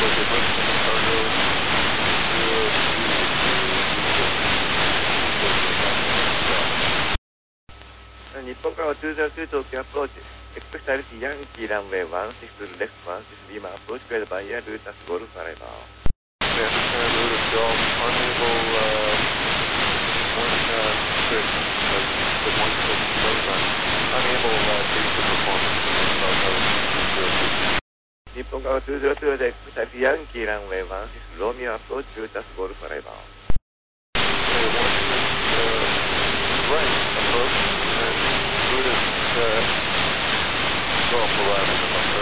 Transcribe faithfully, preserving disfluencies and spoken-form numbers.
日本からはツーゼロツー東京アプローチ。Expect directly Yankee runway one six to the left one six Lima approach cleared by air route as Golf arrival. Clear route of Golf, unable uh, one six, uh, one six, unable uh, to performance. So, 日本からはツーゼロツーで Expect directly Yankee runway one six Romeo approach route as Golf arrival. Okay, one six, uh, right approach and route is uh, Golf arrival.